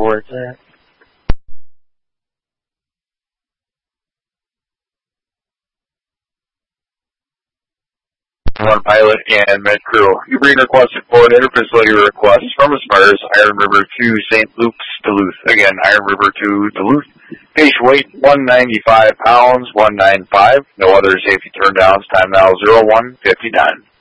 where it's at. One pilot and med crew. You're being requested for an interfacility request from Aspires, Iron River to St. Luke's, Duluth. Again, Iron River to Duluth. Patient weight 195 pounds, 195. No other safety turndowns. Time now 01:59.